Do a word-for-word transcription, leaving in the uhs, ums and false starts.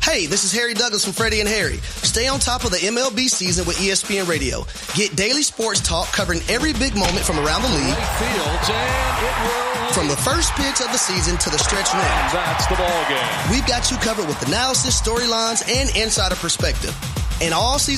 Hey, this is Harry Douglas from Freddie and Harry. Stay on top of the M L B season with E S P N Radio. Get daily sports talk covering every big moment from around the league. Fields, and it will. From the first pitch of the season to the stretch run. That's the ball game. We've got you covered with analysis, storylines, and insider perspective. And all season